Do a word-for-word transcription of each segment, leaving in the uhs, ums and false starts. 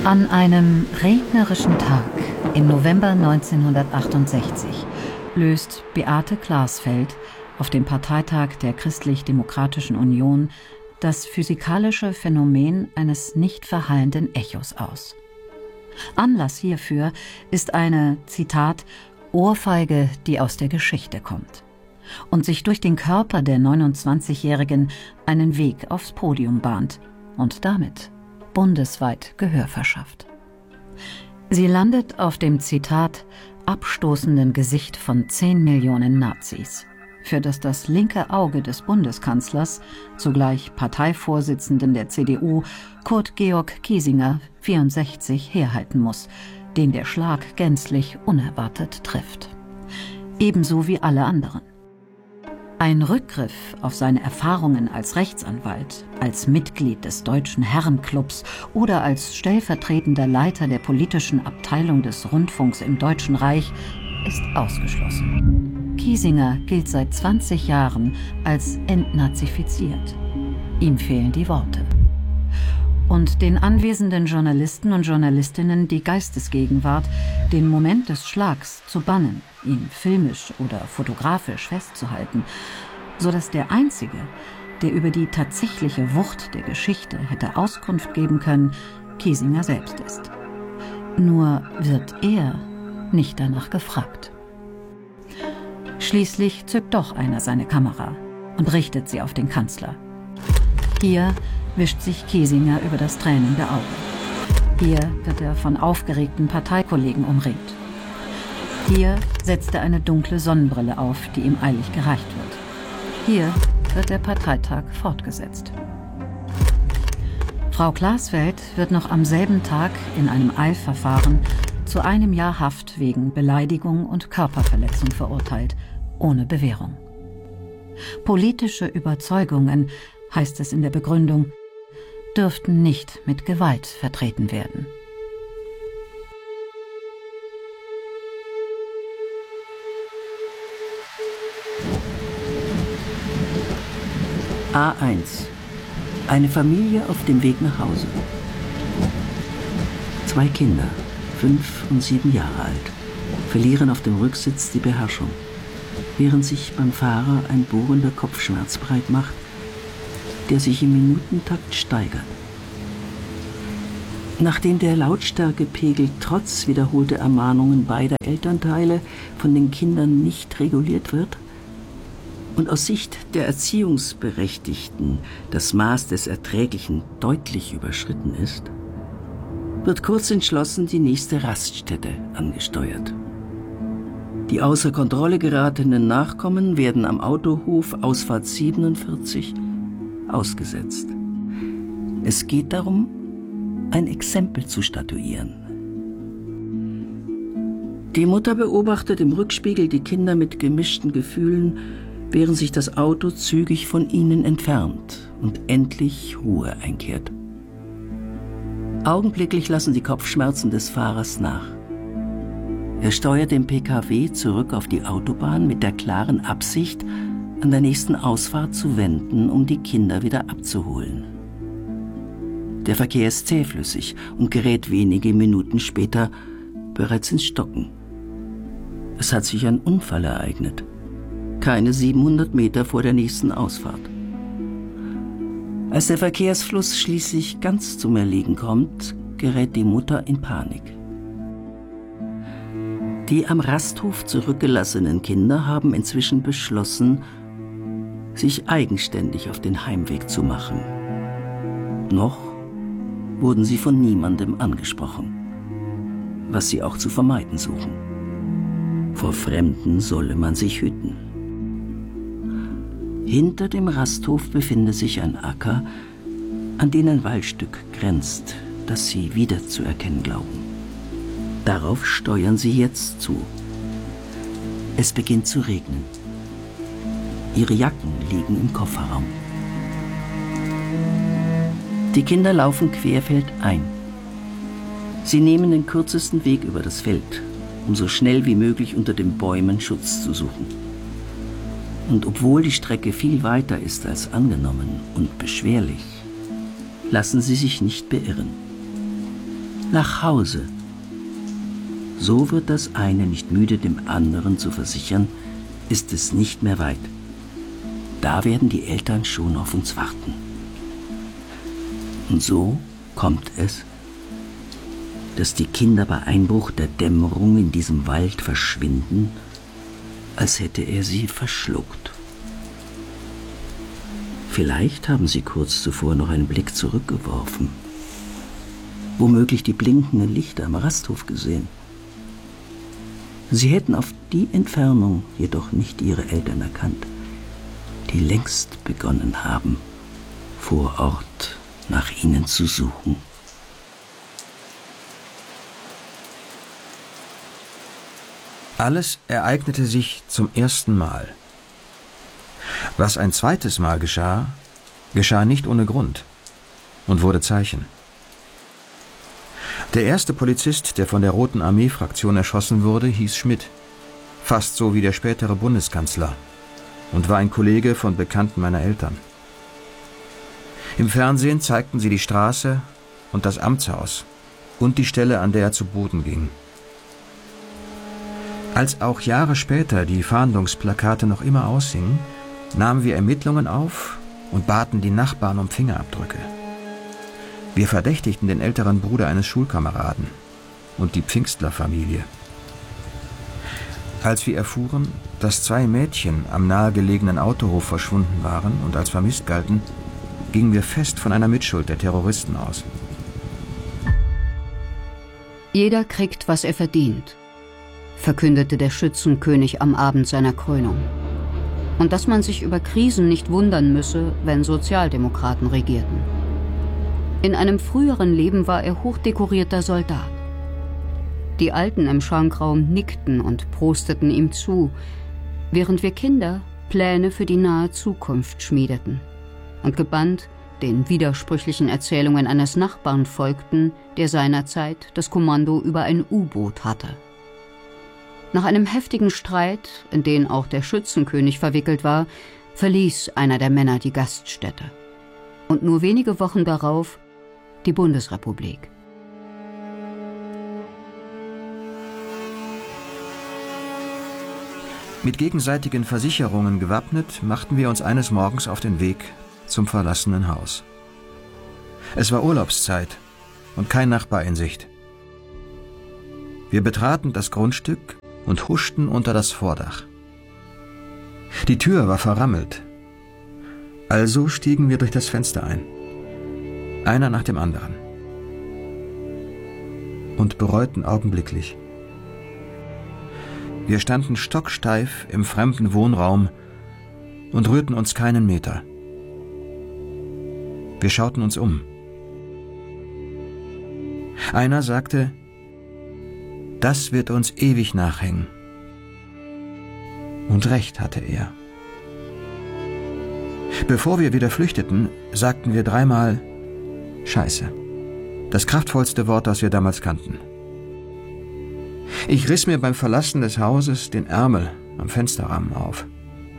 An einem regnerischen Tag im November neunzehnhundertachtundsechzig löst Beate Glasfeld auf dem Parteitag der Christlich-Demokratischen Union das physikalische Phänomen eines nicht verhallenden Echos aus. Anlass hierfür ist eine, Zitat, Ohrfeige, die aus der Geschichte kommt und sich durch den Körper der neunundzwanzigjährigen einen Weg aufs Podium bahnt und damit bundesweit Gehör verschafft. Sie landet auf dem, Zitat, abstoßenden Gesicht von zehn Millionen Nazis, für das das linke Auge des Bundeskanzlers, zugleich Parteivorsitzenden der C D U, Kurt Georg Kiesinger, vierundsechzig, herhalten muss, den der Schlag gänzlich unerwartet trifft. Ebenso wie alle anderen. Ein Rückgriff auf seine Erfahrungen als Rechtsanwalt, als Mitglied des Deutschen Herrenclubs oder als stellvertretender Leiter der politischen Abteilung des Rundfunks im Deutschen Reich ist ausgeschlossen. Kiesinger gilt seit zwanzig Jahren als entnazifiziert. Ihm fehlen die Worte. Und den anwesenden Journalisten und Journalistinnen die Geistesgegenwart, den Moment des Schlags zu bannen, ihn filmisch oder fotografisch festzuhalten, sodass der Einzige, der über die tatsächliche Wucht der Geschichte hätte Auskunft geben können, Kiesinger selbst ist. Nur wird er nicht danach gefragt. Schließlich zückt doch einer seine Kamera und richtet sie auf den Kanzler. Hier wischt sich Kiesinger über das tränende Auge. Hier wird er von aufgeregten Parteikollegen umringt. Hier setzt er eine dunkle Sonnenbrille auf, die ihm eilig gereicht wird. Hier wird der Parteitag fortgesetzt. Frau Glasfeld wird noch am selben Tag in einem Eilverfahren zu einem Jahr Haft wegen Beleidigung und Körperverletzung verurteilt, ohne Bewährung. Politische Überzeugungen, heißt es in der Begründung, dürften nicht mit Gewalt vertreten werden. A eins. Eine Familie auf dem Weg nach Hause. Zwei Kinder, fünf und sieben Jahre alt, verlieren auf dem Rücksitz die Beherrschung, während sich beim Fahrer ein bohrender Kopfschmerz breit macht, der sich im Minutentakt steigert. Nachdem der Lautstärkepegel trotz wiederholter Ermahnungen beider Elternteile von den Kindern nicht reguliert wird und aus Sicht der Erziehungsberechtigten das Maß des Erträglichen deutlich überschritten ist, wird kurz entschlossen die nächste Raststätte angesteuert. Die außer Kontrolle geratenen Nachkommen werden am Autohof Ausfahrt siebenundvierzig ausgesetzt. Es geht darum, ein Exempel zu statuieren. Die Mutter beobachtet im Rückspiegel die Kinder mit gemischten Gefühlen, während sich das Auto zügig von ihnen entfernt und endlich Ruhe einkehrt. Augenblicklich lassen die Kopfschmerzen des Fahrers nach. Er steuert den P K W zurück auf die Autobahn mit der klaren Absicht, an der nächsten Ausfahrt zu wenden, um die Kinder wieder abzuholen. Der Verkehr ist zähflüssig und gerät wenige Minuten später bereits ins Stocken. Es hat sich ein Unfall ereignet. Keine siebenhundert Meter vor der nächsten Ausfahrt. Als der Verkehrsfluss schließlich ganz zum Erliegen kommt, gerät die Mutter in Panik. Die am Rasthof zurückgelassenen Kinder haben inzwischen beschlossen, sich eigenständig auf den Heimweg zu machen. Noch wurden sie von niemandem angesprochen, was sie auch zu vermeiden suchen. Vor Fremden solle man sich hüten. Hinter dem Rasthof befindet sich ein Acker, an den ein Waldstück grenzt, das sie wiederzuerkennen glauben. Darauf steuern sie jetzt zu. Es beginnt zu regnen. Ihre Jacken liegen im Kofferraum. Die Kinder laufen querfeldein. Sie nehmen den kürzesten Weg über das Feld, um so schnell wie möglich unter den Bäumen Schutz zu suchen. Und obwohl die Strecke viel weiter ist als angenommen und beschwerlich, lassen sie sich nicht beirren. Nach Hause. So wird das eine nicht müde, dem anderen zu versichern, ist es nicht mehr weit. Da werden die Eltern schon auf uns warten. Und so kommt es, dass die Kinder bei Einbruch der Dämmerung in diesem Wald verschwinden, als hätte er sie verschluckt. Vielleicht haben sie kurz zuvor noch einen Blick zurückgeworfen, womöglich die blinkenden Lichter am Rasthof gesehen. Sie hätten auf die Entfernung jedoch nicht ihre Eltern erkannt, die längst begonnen haben, vor Ort nach ihnen zu suchen. Alles ereignete sich zum ersten Mal. Was ein zweites Mal geschah, geschah nicht ohne Grund und wurde Zeichen. Der erste Polizist, der von der Roten Armee-Fraktion erschossen wurde, hieß Schmidt, fast so wie der spätere Bundeskanzler, und war ein Kollege von Bekannten meiner Eltern. Im Fernsehen zeigten sie die Straße und das Amtshaus und die Stelle, an der er zu Boden ging. Als auch Jahre später die Fahndungsplakate noch immer aushingen, nahmen wir Ermittlungen auf und baten die Nachbarn um Fingerabdrücke. Wir verdächtigten den älteren Bruder eines Schulkameraden und die Pfingstler-Familie. Als wir erfuhren, dass zwei Mädchen am nahegelegenen Autohof verschwunden waren und als vermisst galten, gingen wir fest von einer Mitschuld der Terroristen aus. Jeder kriegt, was er verdient, verkündete der Schützenkönig am Abend seiner Krönung. Und dass man sich über Krisen nicht wundern müsse, wenn Sozialdemokraten regierten. In einem früheren Leben war er hochdekorierter Soldat. Die Alten im Schankraum nickten und prosteten ihm zu, während wir Kinder Pläne für die nahe Zukunft schmiedeten und gebannt den widersprüchlichen Erzählungen eines Nachbarn folgten, der seinerzeit das Kommando über ein U-Boot hatte. Nach einem heftigen Streit, in den auch der Schützenkönig verwickelt war, verließ einer der Männer die Gaststätte. Und nur wenige Wochen darauf die Bundesrepublik. Mit gegenseitigen Versicherungen gewappnet, machten wir uns eines Morgens auf den Weg zum verlassenen Haus. Es war Urlaubszeit und kein Nachbar in Sicht. Wir betraten das Grundstück und huschten unter das Vordach. Die Tür war verrammelt. Also stiegen wir durch das Fenster ein. Einer nach dem anderen. Und bereuten augenblicklich. Wir standen stocksteif im fremden Wohnraum und rührten uns keinen Meter. Wir schauten uns um. Einer sagte, das wird uns ewig nachhängen. Und recht hatte er. Bevor wir wieder flüchteten, sagten wir dreimal Scheiße. Das kraftvollste Wort, das wir damals kannten. Ich riss mir beim Verlassen des Hauses den Ärmel am Fensterrahmen auf.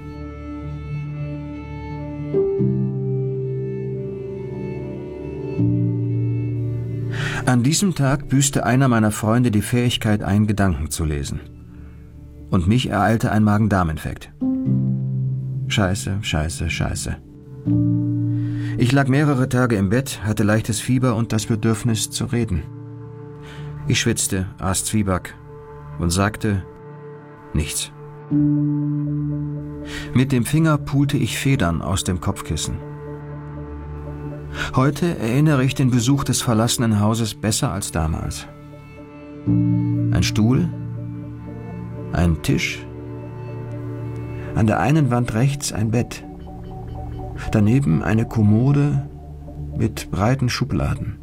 An diesem Tag büßte einer meiner Freunde die Fähigkeit ein, Gedanken zu lesen. Und mich ereilte ein Magen-Darm-Infekt. Scheiße, scheiße, scheiße. Ich lag mehrere Tage im Bett, hatte leichtes Fieber und das Bedürfnis zu reden. Ich schwitzte, aß Zwieback und sagte nichts. Mit dem Finger pulte ich Federn aus dem Kopfkissen. Heute erinnere ich den Besuch des verlassenen Hauses besser als damals. Ein Stuhl, ein Tisch, an der einen Wand rechts ein Bett, daneben eine Kommode mit breiten Schubladen.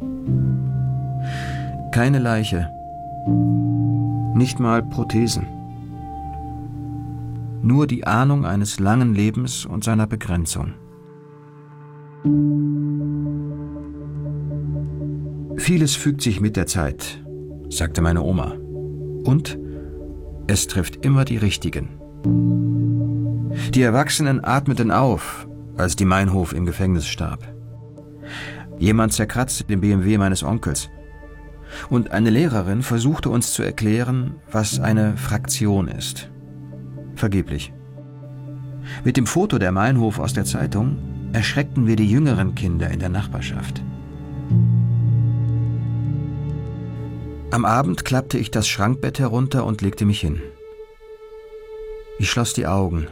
Keine Leiche, nicht mal Prothesen. Nur die Ahnung eines langen Lebens und seiner Begrenzung. Vieles fügt sich mit der Zeit, sagte meine Oma. Und es trifft immer die Richtigen. Die Erwachsenen atmeten auf, als die Meinhof im Gefängnis starb. Jemand zerkratzte den B M W meines Onkels. Und eine Lehrerin versuchte uns zu erklären, was eine Fraktion ist. Vergeblich. Mit dem Foto der Meinhof aus der Zeitung erschreckten wir die jüngeren Kinder in der Nachbarschaft. Am Abend klappte ich das Schrankbett herunter und legte mich hin. Ich schloss die Augen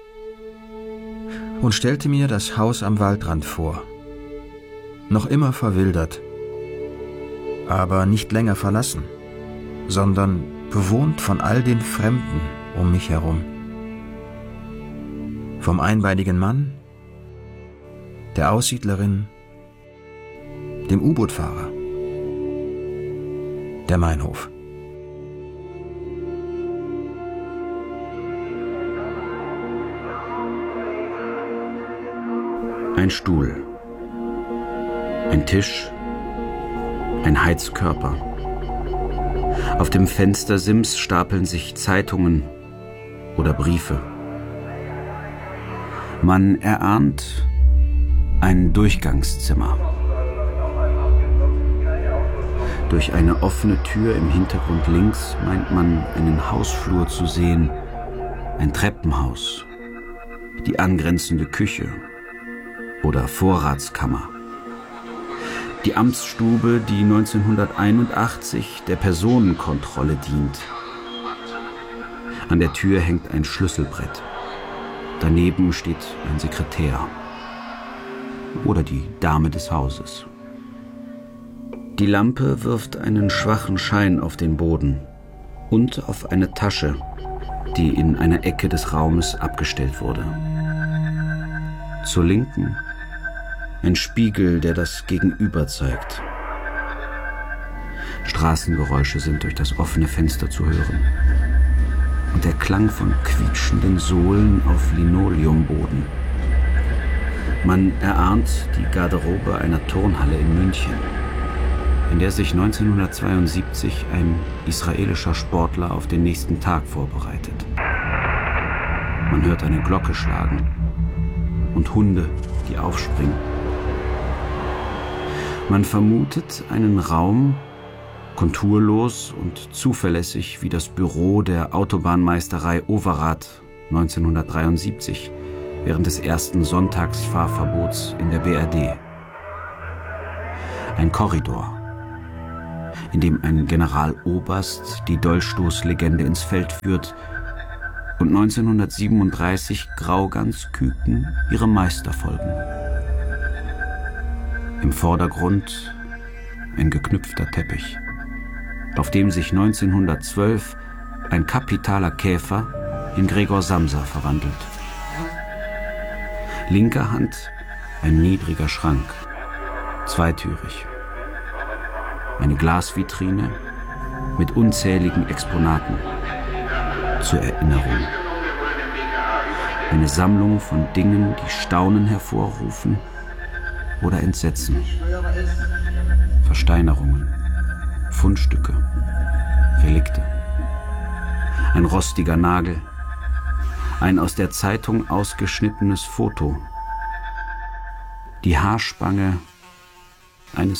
und stellte mir das Haus am Waldrand vor. Noch immer verwildert, aber nicht länger verlassen, sondern bewohnt von all den Fremden um mich herum. Vom einbeinigen Mann, der Aussiedlerin, dem U-Boot-Fahrer, der Meinhof. Ein Stuhl, ein Tisch, ein Heizkörper. Auf dem Fenstersims stapeln sich Zeitungen oder Briefe. Man erahnt ein Durchgangszimmer. Durch eine offene Tür im Hintergrund links meint man einen Hausflur zu sehen, ein Treppenhaus, die angrenzende Küche oder Vorratskammer. Die Amtsstube, die neunzehnhunderteinundachtzig der Personenkontrolle dient. An der Tür hängt ein Schlüsselbrett. Daneben steht ein Sekretär oder die Dame des Hauses. Die Lampe wirft einen schwachen Schein auf den Boden und auf eine Tasche, die in einer Ecke des Raumes abgestellt wurde. Zur Linken ein Spiegel, der das Gegenüber zeigt. Straßengeräusche sind durch das offene Fenster zu hören. Und der Klang von quietschenden Sohlen auf Linoleumboden. Man erahnt die Garderobe einer Turnhalle in München, in der sich neunzehnhundertzweiundsiebzig ein israelischer Sportler auf den nächsten Tag vorbereitet. Man hört eine Glocke schlagen und Hunde, die aufspringen. Man vermutet einen Raum, konturlos und zuverlässig wie das Büro der Autobahnmeisterei Overath neunzehnhundertdreiundsiebzig während des ersten Sonntagsfahrverbots in der B R D. Ein Korridor, in dem ein Generaloberst die Dolchstoßlegende ins Feld führt und neunzehnhundertsiebenunddreißig Grauganzküken ihre Meister folgen. Im Vordergrund ein geknüpfter Teppich, auf dem sich neunzehnhundertzwölf ein kapitaler Käfer in Gregor Samsa verwandelt. Linker Hand ein niedriger Schrank, zweitürig. Eine Glasvitrine mit unzähligen Exponaten zur Erinnerung. Eine Sammlung von Dingen, die Staunen hervorrufen oder Entsetzen. Versteinerungen, Fundstücke, Relikte. Ein rostiger Nagel, ein aus der Zeitung ausgeschnittenes Foto, die Haarspange eines